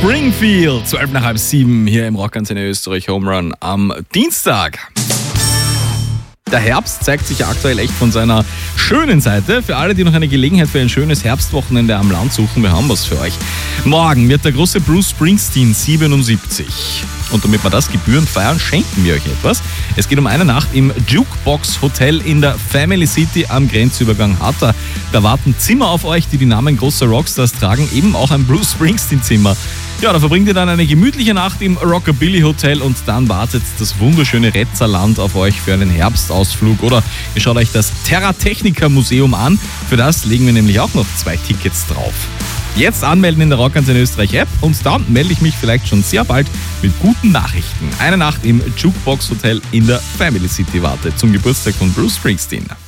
Springfield, 6:12 hier im Rockantenne Österreich Home Run am Dienstag. Der Herbst zeigt sich aktuell echt von seiner schönen Seite. Für alle, die noch eine Gelegenheit für ein schönes Herbstwochenende am Land suchen, wir haben was für euch. Morgen wird der große Bruce Springsteen 77. Und damit wir das gebührend feiern, schenken wir euch etwas. Es geht um eine Nacht im Jukebox Hotel in der Family City am Grenzübergang Hatta. Da warten Zimmer auf euch, die Namen großer Rockstars tragen, eben auch ein Bruce Springsteen Zimmer. Ja, da verbringt ihr dann eine gemütliche Nacht im Rockabilly Hotel und dann wartet das wunderschöne Retzerland auf euch für einen Herbstausflug. Oder ihr schaut euch das Terra Technica Museum an. Für das legen wir nämlich auch noch 2 Tickets drauf. Jetzt anmelden in der Rockantenne Österreich App und dann melde ich mich vielleicht schon sehr bald mit guten Nachrichten. Eine Nacht im Jukebox Hotel in der Family City wartet zum Geburtstag von Bruce Springsteen.